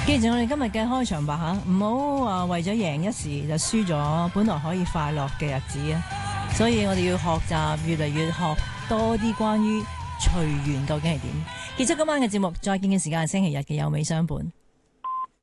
記住我哋今日嘅開場白吓，唔好話為咗贏一時就輸咗本來可以快樂嘅日子啊！所以我哋要學習越嚟越學多啲關於隨緣究竟係點。結束今晚嘅節目，再見嘅時間係星期日嘅有美相伴。